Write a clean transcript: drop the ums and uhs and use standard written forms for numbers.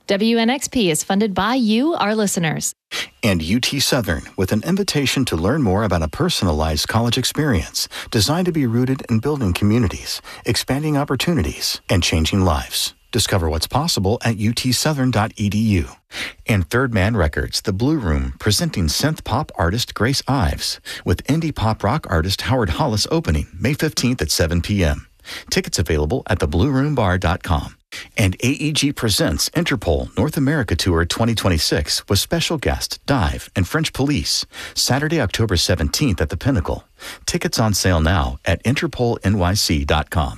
WNXP is funded by you, our listeners. And UT Southern, with an invitation to learn more about a personalized college experience designed to be rooted in building communities, expanding opportunities, and changing lives. Discover what's possible at utsouthern.edu. And Third Man Records, The Blue Room, presenting synth pop artist Grace Ives, with indie pop rock artist Howard Hollis opening May 15th at 7 p.m. Tickets available at theblueroombar.com. And AEG presents Interpol North America Tour 2026 with special guest Dive and French Police, Saturday, October 17th at the Pinnacle. Tickets on sale now at interpolnyc.com.